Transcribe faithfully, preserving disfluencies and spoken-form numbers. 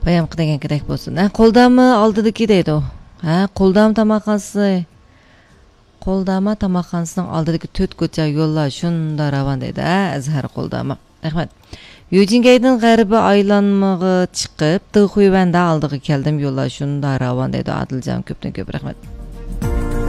Баямқы деген керек болсын. Ә, қолдамы алдыдыки дейді о. Ә, қолдам тамақансы. Қолдама тамақансының алдыдыки төт көча yolla шунда раван дейді. Ә, әзхар қолдама. Рахмет. Юдингейдің ғәрбі айланмығы чықып, тығуйвәнді алдығы келдім yolla шунда раван дейді. Адылжан көптен көп рахмет.